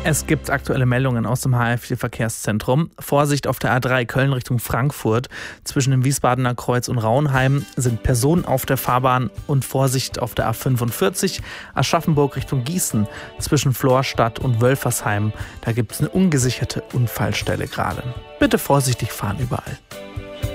Es gibt aktuelle Meldungen aus dem HR4-Verkehrszentrum. Vorsicht auf der A3 Köln Richtung Frankfurt. Zwischen dem Wiesbadener Kreuz und Raunheim sind Personen auf der Fahrbahn. Und Vorsicht auf der A45 Aschaffenburg Richtung Gießen. Zwischen Florstadt und Wölfersheim. Da gibt es eine ungesicherte Unfallstelle gerade. Bitte vorsichtig fahren überall.